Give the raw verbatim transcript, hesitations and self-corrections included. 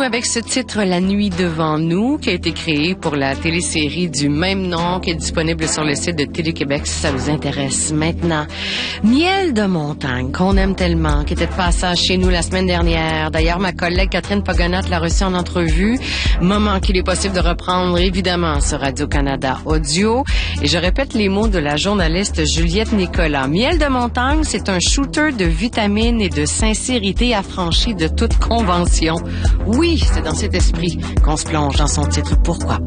avec ce titre La nuit devant nous, qui a été créé pour la télésérie du même nom, qui est disponible sur le site de Télé-Québec si ça vous intéresse maintenant. Miel de montagne, qu'on aime tellement, qui était de passage chez nous la semaine dernière. D'ailleurs, ma collègue Catherine Pogonat l'a reçu en entrevue. Moment qu'il est possible de reprendre, évidemment, sur Radio-Canada Audio. Et je répète les mots de la journaliste Juliette Nicolas. Miel de montagne, c'est un shooter de vitamines et de sincérité affranchi de toute convention. Oui, c'est dans cet esprit qu'on se plonge dans son titre Pourquoi pas.